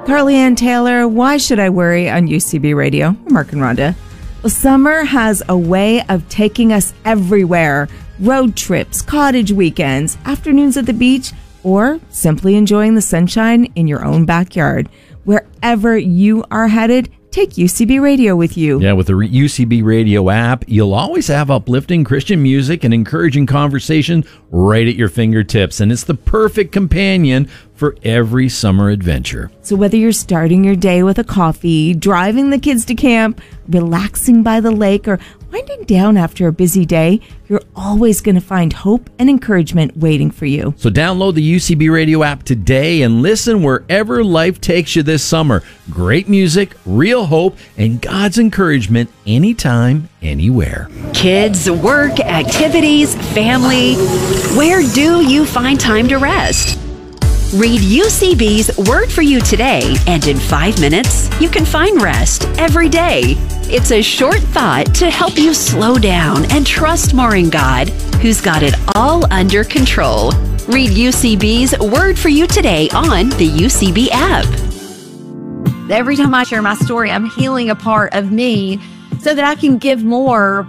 Carly Ann Taylor, Why Should I Worry on UCB Radio. Mark and Rhonda. Well, summer has a way of taking us everywhere. Road trips, cottage weekends, afternoons at the beach, or simply enjoying the sunshine in your own backyard. Wherever you are headed, take UCB Radio with you. Yeah, with the UCB Radio app, you'll always have uplifting Christian music and encouraging conversation right at your fingertips. And it's the perfect companion for every summer adventure. So whether you're starting your day with a coffee, driving the kids to camp, relaxing by the lake, or winding down after a busy day, you're always going to find hope and encouragement waiting for you. So download the UCB Radio app today and listen wherever life takes you this summer. Great music, real hope, and God's encouragement anytime, anywhere. Kids, work, activities, family. Where do you find time to rest? Read UCB's Word for You today, and in 5 minutes, you can find rest every day. It's a short thought to help you slow down and trust more in God, who's got it all under control. Read UCB's Word for You today on the UCB app. Every time I share my story, I'm healing a part of me so that I can give more